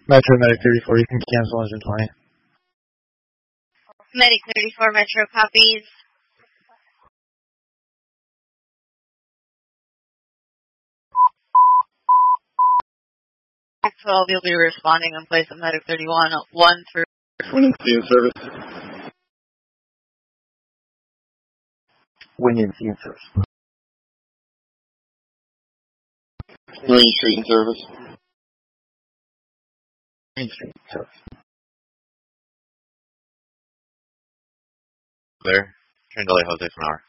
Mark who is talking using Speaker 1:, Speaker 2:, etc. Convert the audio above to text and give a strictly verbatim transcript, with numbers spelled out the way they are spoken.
Speaker 1: Metro Medic thirty-four, you can cancel engine twenty.
Speaker 2: Medic thirty-four, Metro copies. twelve, you'll be responding in place of Medic thirty-one, one through...
Speaker 3: Wing in service.
Speaker 1: Wing in service.
Speaker 3: Marine Street in service.
Speaker 1: Marine Street in service.
Speaker 4: Clear. Train delay Jose for an hour.